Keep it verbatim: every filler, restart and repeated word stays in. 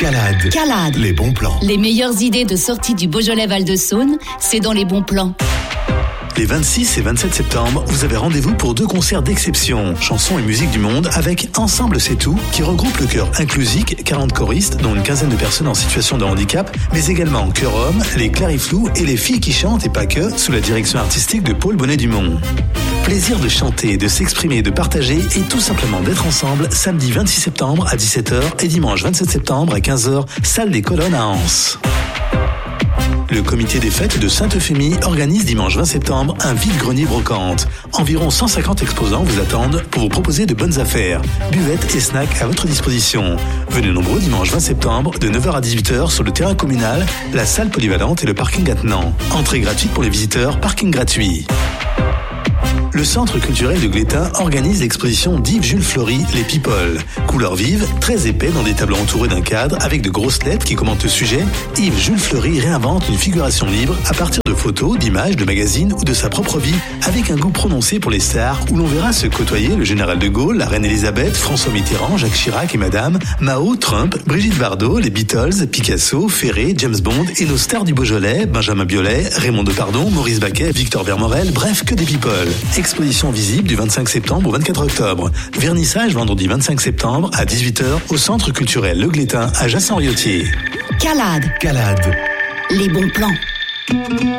Calade. Calade. Les bons plans. Les meilleures idées de sortie du Beaujolais Val-de-Saône, c'est dans les bons plans. Les vingt-six et vingt-sept septembre, vous avez rendez-vous pour deux concerts d'exception, chansons et musique du monde, avec Ensemble c'est tout, qui regroupe le chœur inclusif, quarante choristes, dont une quinzaine de personnes en situation de handicap, mais également Chœur Homme, les Clariflous et les filles qui chantent et pas que, sous la direction artistique de Paul Bonnet-Dumont. Plaisir de chanter, de s'exprimer, de partager et tout simplement d'être ensemble samedi vingt-six septembre à dix-sept heures et dimanche vingt-sept septembre à quinze heures, salle des Colonnes à Anse. Le comité des fêtes de Sainte-Euphémie organise dimanche vingt septembre un vide-grenier brocante. Environ cent cinquante exposants vous attendent pour vous proposer de bonnes affaires, buvettes et snacks à votre disposition. Venez nombreux dimanche vingt septembre de neuf heures à dix-huit heures sur le terrain communal, la salle polyvalente et le parking attenant. Entrée gratuite pour les visiteurs, parking gratuit. Le Centre culturel de Glétin organise l'exposition d'Yves Jules Fleury, Les People. Couleurs vives, très épais dans des tableaux entourés d'un cadre avec de grosses lettres qui commentent le sujet, Yves Jules Fleury réinvente une figuration libre à partir de photos, d'images, de magazines ou de sa propre vie, avec un goût prononcé pour les stars où l'on verra se côtoyer le général de Gaulle, la reine Elisabeth, François Mitterrand, Jacques Chirac et Madame, Mao, Trump, Brigitte Bardot, les Beatles, Picasso, Ferré, James Bond et nos stars du Beaujolais, Benjamin Biolay, Raymond Depardon, Maurice Baquet, Victor Vermorel, bref que des people. Exposition visible du vingt-cinq septembre au vingt-quatre octobre. Vernissage vendredi vingt-cinq septembre à dix-huit heures au Centre culturel Le Glétin à Jassan-Riotier. Calade. Calade. Les bons plans.